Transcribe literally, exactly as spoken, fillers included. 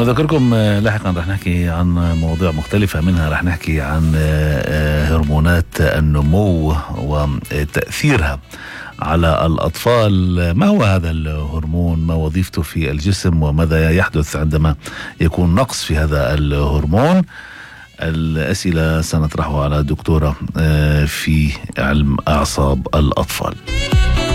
نذكركم لاحقا رح نحكي عن مواضيع مختلفة، منها رح نحكي عن هرمونات النمو وتأثيرها على الأطفال. ما هو هذا الهرمون؟ ما وظيفته في الجسم؟ وماذا يحدث عندما يكون نقص في هذا الهرمون؟ الأسئلة سنطرحها على دكتورة في علم أعصاب الأطفال.